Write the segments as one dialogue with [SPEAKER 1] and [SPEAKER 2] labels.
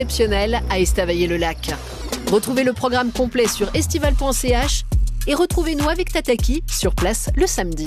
[SPEAKER 1] Exceptionnel à Estavayer-le-Lac. Retrouvez le programme complet sur estival.ch et retrouvez-nous avec Tataki sur place le samedi.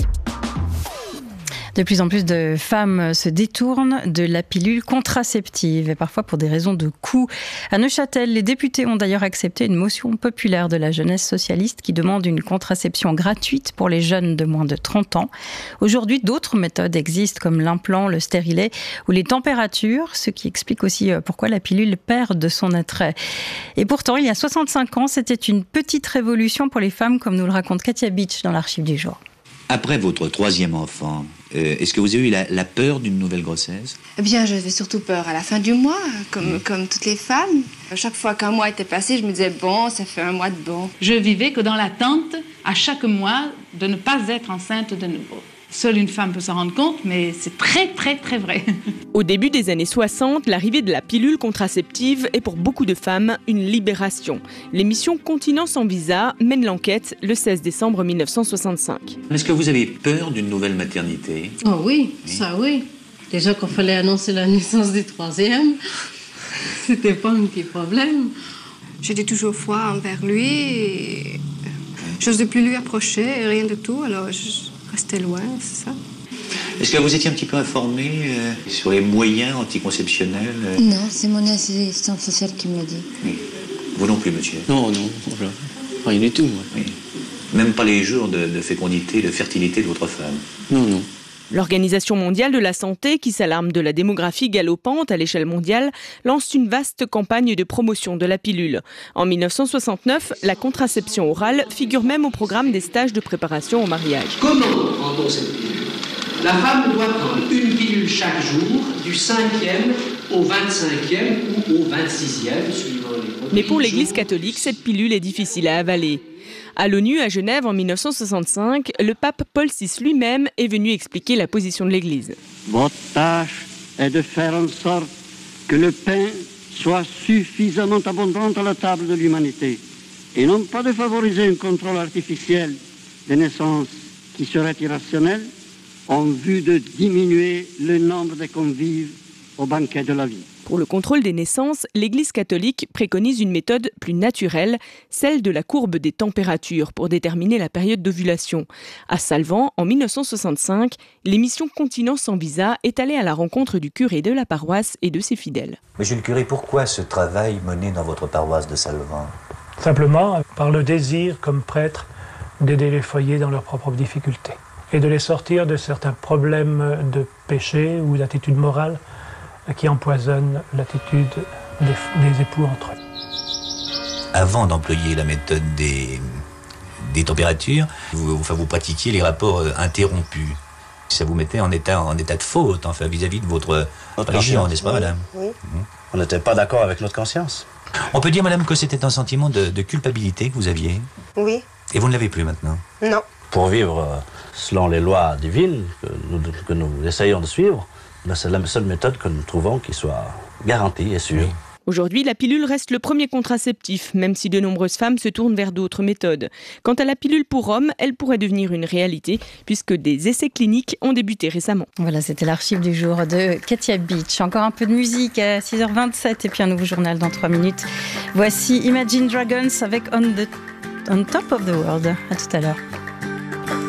[SPEAKER 2] De plus en plus de femmes se détournent de la pilule contraceptive et parfois pour des raisons de coût. À Neuchâtel, les députés ont d'ailleurs accepté une motion populaire de la jeunesse socialiste qui demande une contraception gratuite pour les jeunes de moins de 30 ans. Aujourd'hui, d'autres méthodes existent comme l'implant, le stérilet ou les températures, ce qui explique aussi pourquoi la pilule perd de son attrait. Et pourtant, il y a 65 ans, c'était une petite révolution pour les femmes, comme nous le raconte Katia Beach dans l'archive du jour.
[SPEAKER 3] Après votre troisième enfant, est-ce que vous avez eu la peur d'une nouvelle grossesse ?
[SPEAKER 4] Eh bien, j'avais surtout peur à la fin du mois, comme toutes les femmes. À chaque fois qu'un mois était passé, je me disais, bon, ça fait un mois de bon.
[SPEAKER 5] Je vivais que dans l'attente, à chaque mois, de ne pas être enceinte de nouveau. Seule une femme peut s'en rendre compte, mais c'est très, très, très vrai.
[SPEAKER 6] Au début des années 60, l'arrivée de la pilule contraceptive est pour beaucoup de femmes une libération. L'émission Continent sans visa mène l'enquête le 16 décembre 1965.
[SPEAKER 3] Est-ce que vous avez peur d'une nouvelle maternité ?
[SPEAKER 7] Oh oui, ça oui. Déjà qu'il fallait annoncer la naissance du troisième, c'était pas un petit problème.
[SPEAKER 4] J'étais toujours froid envers lui. Et je n'osais plus lui approcher, rien de tout, alors je restais loin, c'est ça.
[SPEAKER 3] Est-ce que vous étiez un petit peu informé sur les moyens anticonceptionnels ?
[SPEAKER 8] Non, c'est mon assistante sociale qui me l'a dit.
[SPEAKER 3] Oui. Vous non plus, monsieur ?
[SPEAKER 9] Non, rien du tout. Moi.
[SPEAKER 3] Oui. Même pas les jours de fécondité, de fertilité de votre femme ?
[SPEAKER 9] Non.
[SPEAKER 6] L'Organisation mondiale de la santé, qui s'alarme de la démographie galopante à l'échelle mondiale, lance une vaste campagne de promotion de la pilule. En 1969, la contraception orale figure même au programme des stages de préparation au mariage.
[SPEAKER 10] Comment prend-on cette pilule ? La femme doit prendre une pilule chaque jour, du 5e au 25e ou au 26e, suivant les produits.
[SPEAKER 6] Mais pour l'Église catholique, cette pilule est difficile à avaler. À l'ONU, à Genève, en 1965, le pape Paul VI lui-même est venu expliquer la position de l'Église.
[SPEAKER 11] Votre tâche est de faire en sorte que le pain soit suffisamment abondant à la table de l'humanité et non pas de favoriser un contrôle artificiel des naissances qui serait irrationnel en vue de diminuer le nombre de convives au banquet de la vie.
[SPEAKER 6] Pour le contrôle des naissances, l'Église catholique préconise une méthode plus naturelle, celle de la courbe des températures pour déterminer la période d'ovulation. À Salvan, en 1965, l'émission Continent sans visa est allée à la rencontre du curé de la paroisse et de ses fidèles.
[SPEAKER 3] Monsieur le curé, pourquoi ce travail mené dans votre paroisse de Salvan ?
[SPEAKER 12] Simplement par le désir, comme prêtre, d'aider les foyers dans leurs propres difficultés et de les sortir de certains problèmes de péché ou d'attitude morale qui empoisonne l'attitude des époux entre eux.
[SPEAKER 3] Avant d'employer la méthode des températures, vous pratiquiez les rapports interrompus. Ça vous mettait en état de faute, enfin, vis-à-vis de votre religion, n'est-ce pas, madame ?
[SPEAKER 8] Oui.
[SPEAKER 9] On n'était pas d'accord avec notre conscience.
[SPEAKER 3] On peut dire, madame, que c'était un sentiment de culpabilité que vous aviez ?
[SPEAKER 8] Oui.
[SPEAKER 3] Et vous ne l'avez plus maintenant ?
[SPEAKER 8] Non.
[SPEAKER 9] Pour vivre selon les lois divines que nous essayons de suivre, c'est la seule méthode que nous trouvons qui soit garantie et sûre.
[SPEAKER 6] Aujourd'hui, la pilule reste le premier contraceptif, même si de nombreuses femmes se tournent vers d'autres méthodes. Quant à la pilule pour hommes, elle pourrait devenir une réalité, puisque des essais cliniques ont débuté récemment.
[SPEAKER 2] Voilà, c'était l'archive du jour de Katia Beach. Encore un peu de musique à 6h27 et puis un nouveau journal dans 3 minutes. Voici Imagine Dragons avec On Top of the World. À tout à l'heure.